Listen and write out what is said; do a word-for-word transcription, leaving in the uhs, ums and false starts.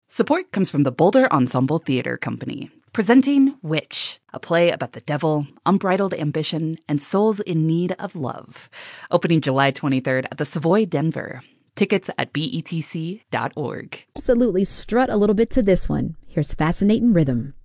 Support comes from the Boulder Ensemble Theater Company, presenting Witch, a play about the devil, unbridled ambition, and souls in need of love. Opening July twenty-third at the Savoy Denver. Tickets at B E T C dot org. Absolutely strut a little bit to this one. Here's Fascinating Rhythm.